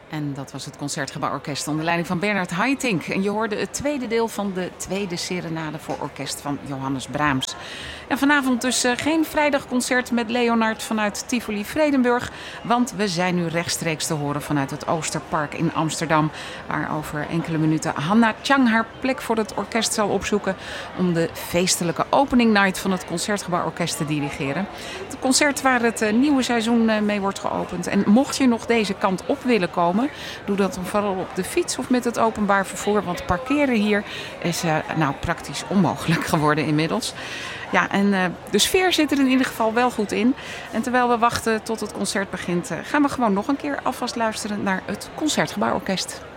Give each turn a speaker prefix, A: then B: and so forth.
A: En dat was het Concertgebouworkest onder leiding van Bernard Haitink. En je hoorde het tweede deel van de tweede serenade voor orkest van Johannes Brahms. En vanavond dus geen vrijdagconcert met Leonard vanuit Tivoli Vredenburg. Want we zijn nu rechtstreeks te horen vanuit het Oosterpark in Amsterdam. Waar over enkele minuten Hanna Chang haar plek voor het orkest zal opzoeken. Om de feestelijke opening night van het Concertgebouworkest te dirigeren. Het concert waar het nieuwe seizoen mee wordt geopend. En mocht je nog deze kant op willen komen, doe dat dan vooral op de fiets of met het openbaar vervoer. Want parkeren hier is praktisch onmogelijk geworden inmiddels. Ja, en de sfeer zit er in ieder geval wel goed in. En terwijl we wachten tot het concert begint, gaan we gewoon nog een keer alvast luisteren naar het Concertgebouworkest.